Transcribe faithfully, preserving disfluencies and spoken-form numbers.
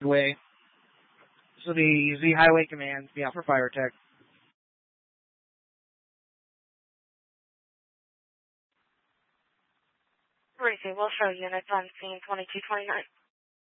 Way. So the Z Highway Command, be out for fire tech. Briefing will show units on scene twenty-two twenty-nine.